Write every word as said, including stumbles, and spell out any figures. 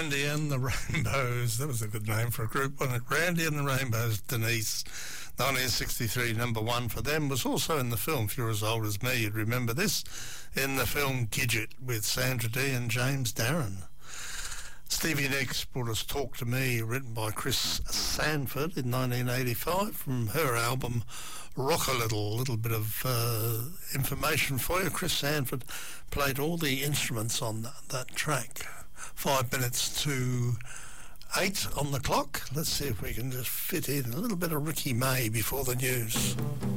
Randy and the Rainbows. That was a good name for a group, wasn't it? Randy and the Rainbows, Denise. nineteen sixty-three, number one for them. Was also in the film, if you're as old as me, you'd remember this, in the film Gidget with Sandra Dee and James Darren. Stevie Nicks brought us Talk to Me, written by Chris Sanford in nineteen eighty-five from her album Rock a Little. A little bit of uh, information for you. Chris Sanford played all the instruments on that, that track. Five minutes to eight on the clock. Let's see if we can just fit in a little bit of Ricky May before the news.